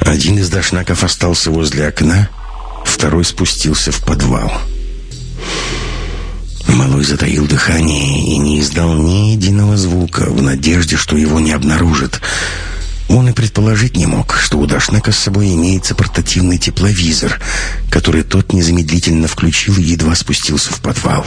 Один из дошнаков остался возле окна, второй спустился в подвал. Малой затаил дыхание и не издал ни единого звука в надежде, что его не обнаружат. Он и предположить не мог, что у дошнака с собой имеется портативный тепловизор, который тот незамедлительно включил и едва спустился в подвал.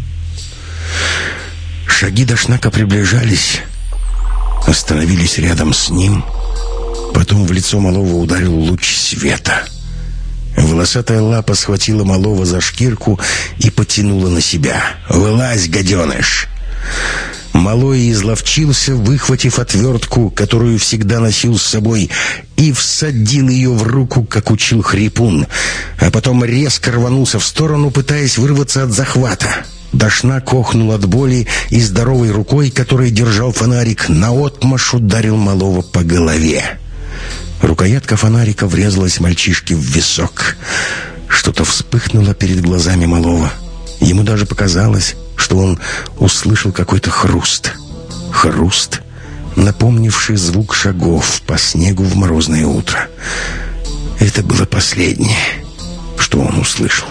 Шаги дошнака приближались, остановились рядом с ним. Потом в лицо малого ударил луч света. Волосатая лапа схватила малого за шкирку и потянула на себя. «Вылазь, гаденыш!» Малой изловчился, выхватив отвертку, которую всегда носил с собой, и всадил ее в руку, как учил хрипун, а потом резко рванулся в сторону, пытаясь вырваться от захвата. Дошнак охнул от боли и здоровой рукой, которой держал фонарик, наотмашь ударил малого по голове. Рукоятка фонарика врезалась мальчишке в висок. Что-то вспыхнуло перед глазами малого. Ему даже показалось, что он услышал какой-то хруст. Хруст, напомнивший звук шагов по снегу в морозное утро. Это было последнее, что он услышал.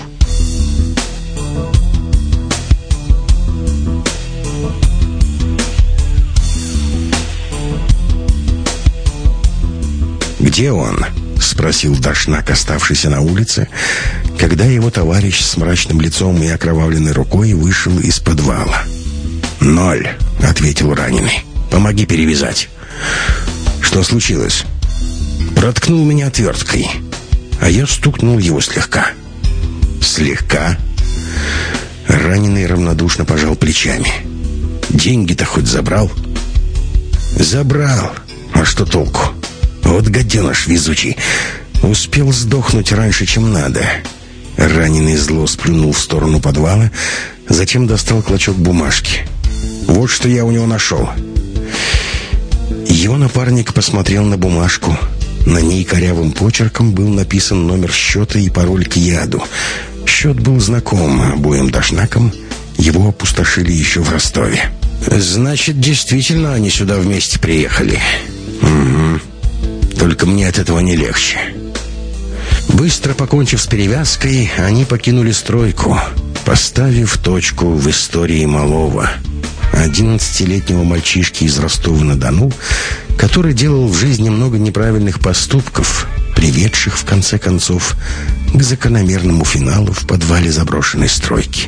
«Где он?» — спросил дошнак, оставшийся на улице, когда его товарищ с мрачным лицом и окровавленной рукой вышел из подвала. «0», — ответил раненый. «Помоги перевязать». «Что случилось?» «Проткнул меня отверткой, а я стукнул его слегка». «Слегка?» Раненый равнодушно пожал плечами. «Деньги-то хоть забрал?» «Забрал. А что толку? Вот гаденыш везучий. Успел сдохнуть раньше, чем надо». Раненый зло сплюнул в сторону подвала, затем достал клочок бумажки. «Вот что я у него нашел». Его напарник посмотрел на бумажку. На ней корявым почерком был написан номер счета и пароль к яду. Счет был знаком обоим дошнакам. Его опустошили еще в Ростове. «Значит, действительно они сюда вместе приехали?» «Угу. Только мне от этого не легче». Быстро покончив с перевязкой, они покинули стройку, поставив точку в истории малого, 11-летнего мальчишки из Ростова-на-Дону, который делал в жизни много неправильных поступков, приведших, в конце концов, к закономерному финалу в подвале заброшенной стройки.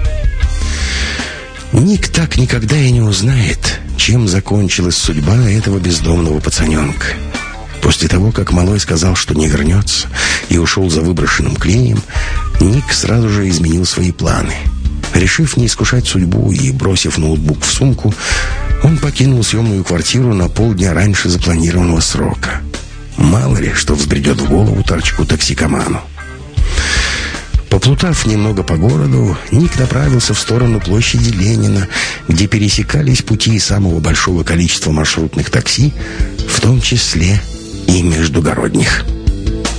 Ник так никогда и не узнает, чем закончилась судьба этого бездомного пацаненка. После того, как малой сказал, что не вернется, и ушел за выброшенным клеем, Ник сразу же изменил свои планы. Решив не искушать судьбу и бросив ноутбук в сумку, он покинул съемную квартиру на полдня раньше запланированного срока. Мало ли, что взбредет в голову торчку-токсикоману. Поплутав немного по городу, Ник направился в сторону площади Ленина, где пересекались пути самого большого количества маршрутных такси, в том числе и междугородних.